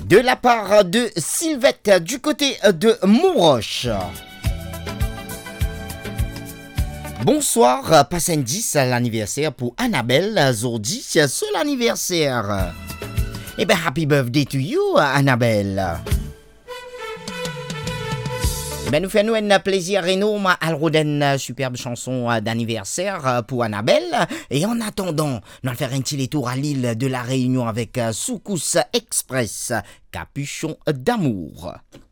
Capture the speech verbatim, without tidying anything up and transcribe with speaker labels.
Speaker 1: de la part de Sylvette du côté de Montroche. Bonsoir, passe un dix à l'anniversaire pour Annabelle Zordi, c'est l'anniversaire. Eh ben, happy birthday to you, Annabelle. Eh ben, nous faisons un plaisir énorme à le une superbe chanson d'anniversaire pour Annabelle. Et en attendant, nous allons faire un petit tour à l'île de la Réunion avec Soukous Express, Capuchon d'amour.